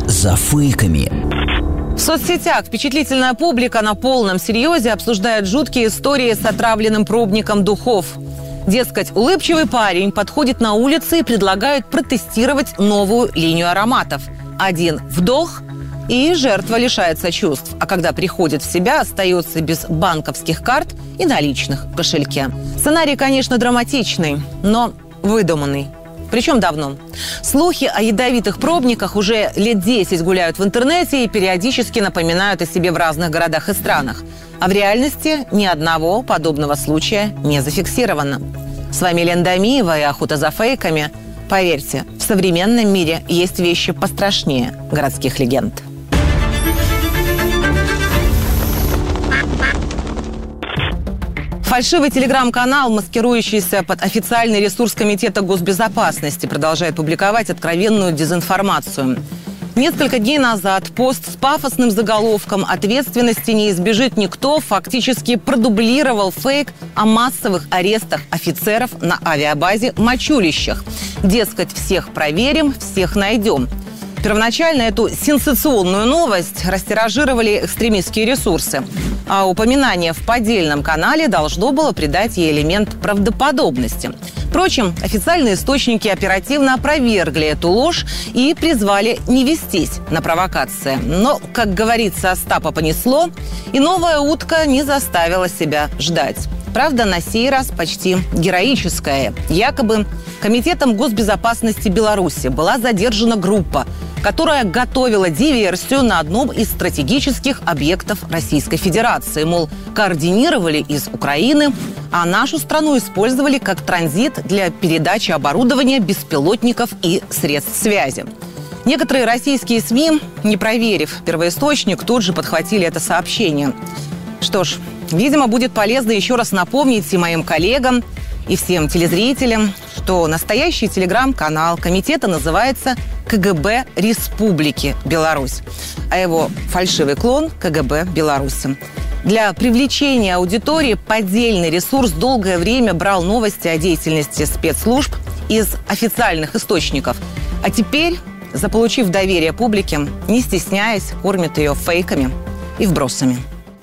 за фейками. В соцсетях впечатлительная публика на полном серьезе обсуждает жуткие истории с отравленным пробником духов. Дескать, улыбчивый парень подходит на улице и предлагает протестировать новую линию ароматов. Один вдох, и жертва лишается чувств. А когда приходит в себя, остается без банковских карт и наличных в кошельке. Сценарий, конечно, драматичный, но выдуманный. Причем давно. Слухи о ядовитых пробниках уже лет 10 гуляют в интернете и периодически напоминают о себе в разных городах и странах. А в реальности ни одного подобного случая не зафиксировано. С вами Лена Дамиева и «Охота за фейками». Поверьте, в современном мире есть вещи пострашнее городских легенд. Фальшивый телеграм-канал, маскирующийся под официальный ресурс Комитета госбезопасности, продолжает публиковать откровенную дезинформацию. Несколько дней назад пост с пафосным заголовком «Ответственности не избежит никто» фактически продублировал фейк о массовых арестах офицеров на авиабазе в Мачулищах. Дескать, всех проверим, всех найдем. Первоначально эту сенсационную новость растиражировали экстремистские ресурсы, а упоминание в поддельном канале должно было придать ей элемент правдоподобности. Впрочем, официальные источники оперативно опровергли эту ложь и призвали не вестись на провокации. Но, как говорится, Остапа понесло, и новая утка не заставила себя ждать. Правда, на сей раз почти героическая. Якобы Комитетом госбезопасности Беларуси была задержана группа, которая готовила диверсию на одном из стратегических объектов Российской Федерации. Мол, координировали из Украины, а нашу страну использовали как транзит для передачи оборудования, беспилотников и средств связи. Некоторые российские СМИ, не проверив первоисточник, тут же подхватили это сообщение. Что ж, видимо, будет полезно еще раз напомнить и моим коллегам, и всем телезрителям, что настоящий телеграм-канал комитета называется КГБ Республики Беларусь, а его фальшивый клон – КГБ Беларуси. Для привлечения аудитории поддельный ресурс долгое время брал новости о деятельности спецслужб из официальных источников. А теперь, заполучив доверие публики, не стесняясь, кормит ее фейками и вбросами.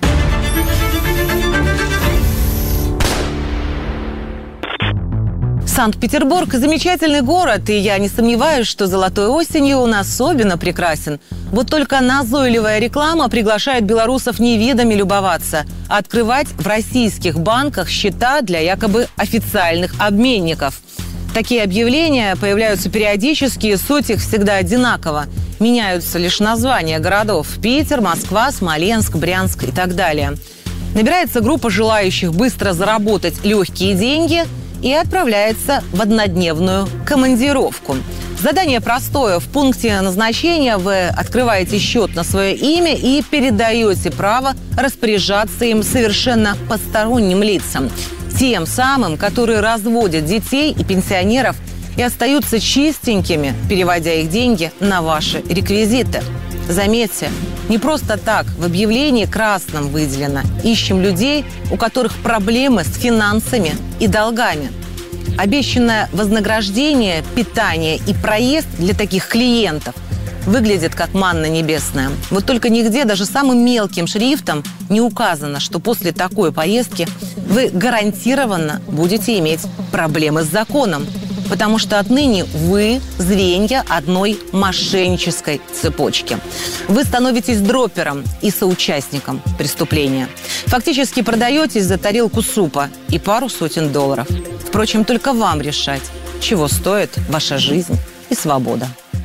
Санкт-Петербург – замечательный город, и я не сомневаюсь, что золотой осенью он особенно прекрасен. Вот только назойливая реклама приглашает белорусов не видами любоваться, а открывать в российских банках счета для якобы официальных обменников. Такие объявления появляются периодически, и суть их всегда одинакова. Меняются лишь названия городов – Питер, Москва, Смоленск, Брянск и так далее. Набирается группа желающих быстро заработать легкие деньги – и отправляется в однодневную командировку. Задание простое. В пункте назначения вы открываете счет на свое имя и передаете право распоряжаться им совершенно посторонним лицам. Тем самым, которые разводят детей и пенсионеров и остаются чистенькими, переводя их деньги на ваши реквизиты. Заметьте, не просто так в объявлении красным выделено «Ищем людей, у которых проблемы с финансами и долгами». Обещанное вознаграждение, питание и проезд для таких клиентов выглядит как манна небесная. Вот только нигде, даже самым мелким шрифтом, не указано, что после такой поездки вы гарантированно будете иметь проблемы с законом. Потому что отныне вы звенья одной мошеннической цепочки. Вы становитесь дропером и соучастником преступления. Фактически продаетесь за тарелку супа и пару сотен долларов. Впрочем, только вам решать, чего стоит ваша жизнь и свобода.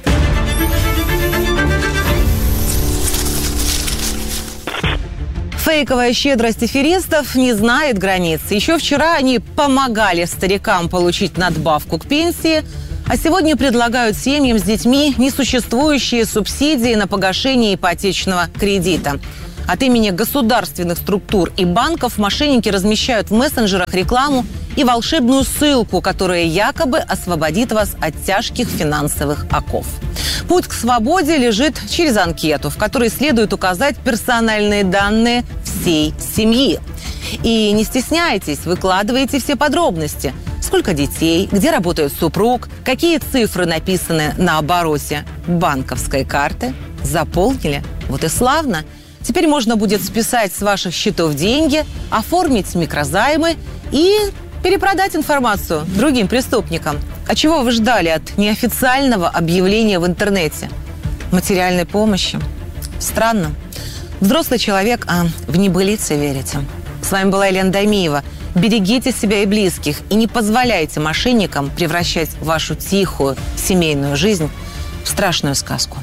Фейковая щедрость аферистов не знает границ. Еще вчера они помогали старикам получить надбавку к пенсии, а сегодня предлагают семьям с детьми несуществующие субсидии на погашение ипотечного кредита. От имени государственных структур и банков мошенники размещают в мессенджерах рекламу и волшебную ссылку, которая якобы освободит вас от тяжких финансовых оков. Путь к свободе лежит через анкету, в которой следует указать персональные данные всей семьи. И не стесняйтесь, выкладывайте все подробности. Сколько детей, где работает супруг, какие цифры написаны на обороте банковской карты Заполнили? Вот и славно. Теперь можно будет списать с ваших счетов деньги, оформить микрозаймы и перепродать информацию другим преступникам. А чего вы ждали от неофициального объявления в интернете? Материальной помощи? Странно. Взрослый человек, а в небылицы верите. С вами была Елена Даймиева. Берегите себя и близких и не позволяйте мошенникам превращать вашу тихую семейную жизнь в страшную сказку.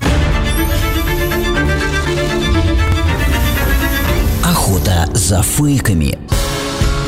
Охота за фейками.